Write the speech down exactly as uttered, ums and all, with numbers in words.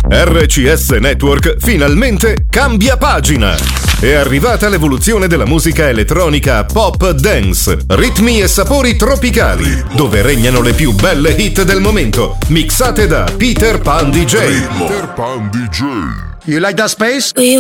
R C S Network finalmente cambia pagina. È arrivata l'evoluzione della musica elettronica pop dance, ritmi e sapori tropicali, dove regnano le più belle hit del momento, mixate da Peter Pan D J. Peter Pan D J. You like that space? We